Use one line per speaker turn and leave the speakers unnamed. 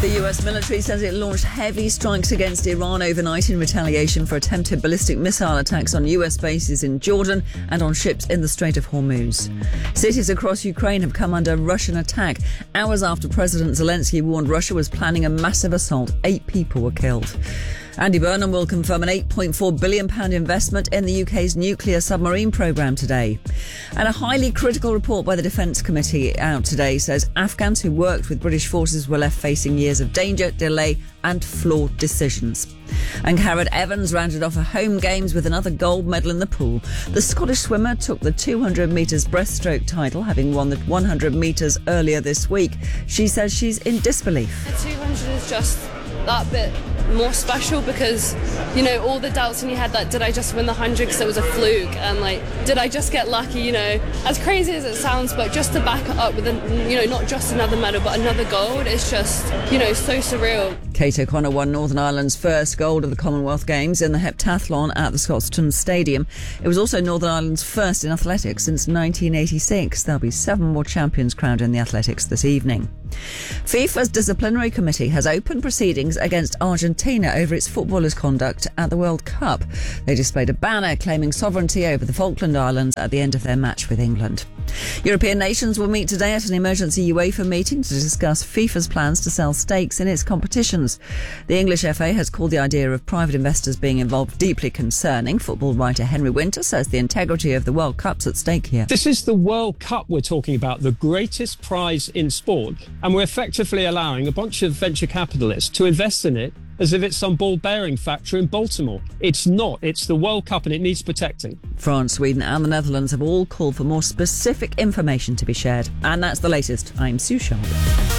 The US military says it launched heavy strikes against Iran overnight in retaliation for attempted ballistic missile attacks on US bases in Jordan and on ships in the Strait of Hormuz. Cities across Ukraine have come under Russian attack. Hours after President Zelensky warned Russia was planning a massive assault, 8 people were killed. Andy Burnham will confirm an £8.4 billion investment in the UK's nuclear submarine programme today. And a highly critical report by the Defence Committee out today says Afghans who worked with British forces were left facing years of danger, delay and flawed decisions. And Gareth Evans rounded off her home games with another gold medal in the pool. The Scottish swimmer took the 200 metres breaststroke title, having won the 100 metres earlier this week. She says she's in disbelief.
The 200 is just that bit more special because, you know, all the doubts in your head that did I just win the 100 because it was a fluke, and like, did I just get lucky, you know, as crazy as it sounds, but just to back it up with, not just another medal but another gold, it's just, so surreal.
Kate O'Connor won Northern Ireland's first gold of the Commonwealth Games in the heptathlon at the Scotstoun Stadium. It was also Northern Ireland's first in athletics since 1986. There'll be 7 more champions crowned in the athletics this evening. FIFA's disciplinary committee has opened proceedings against Argentina over its footballers' conduct at the World Cup. They displayed a banner claiming sovereignty over the Falkland Islands at the end of their match with England. European nations will meet today at an emergency UEFA meeting to discuss FIFA's plans to sell stakes in its competitions. The English FA has called the idea of private investors being involved deeply concerning. Football writer Henry Winter says the integrity of the World Cup's at stake here.
This is the World Cup we're talking about, the greatest prize in sport, and we're effectively allowing a bunch of venture capitalists to invest in it as if it's some ball-bearing factory in Baltimore. It's not. It's the World Cup and it needs protecting.
France, Sweden and the Netherlands have all called for more specific information to be shared. And that's the latest. I'm Sue Sharp.